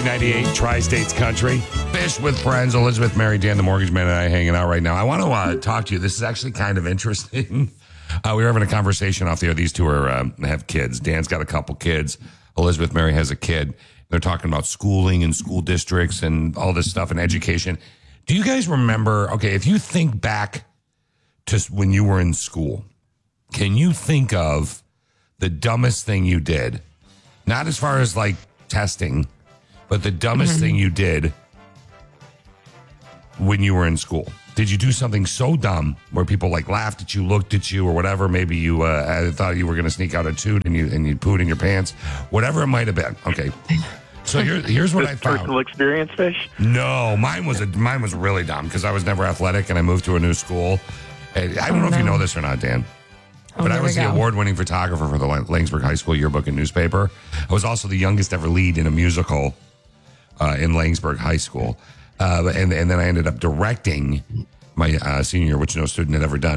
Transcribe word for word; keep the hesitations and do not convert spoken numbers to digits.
ninety-two ninety-eight Tri-States Country. Fish with Friends. Elizabeth, Mary, Dan, the mortgage man, and I hanging out right now. I want to uh, talk to you. This is actually kind of interesting. Uh, we were having a conversation off the air. These two are um, have kids. Dan's got a couple kids. Elizabeth, Mary has a kid. They're talking about schooling and school districts and all this stuff and education. Do you guys remember, okay, if you think back to when you were in school, can you think of the dumbest thing you did? Not as far as like testing, but the dumbest mm-hmm. thing you did when you were in school. Did you do something so dumb where people like laughed at you, looked at you, or whatever? Maybe you uh, thought you were going to sneak out a toot and you and you pooed in your pants, whatever it might have been. Okay, so here, here's what I found. Personal experience, Fish? No, mine was a, mine was really dumb because I was never athletic and I moved to a new school. And I don't know if you know this or not, Dan. Oh, but I was the award-winning photographer for the Langsburg High School yearbook and newspaper. I was also the youngest ever lead in a musical uh, in Langsburg High School. Uh, and, and then I ended up directing my uh, senior year, which no student had ever done.